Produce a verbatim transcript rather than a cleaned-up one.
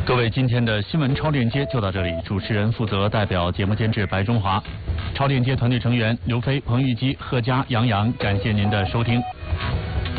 各位，今天的新闻超链接就到这里。主持人负责代表节目监制白中华，超链接团队成员刘飞、彭玉基、贺佳、杨洋，感谢您的收听。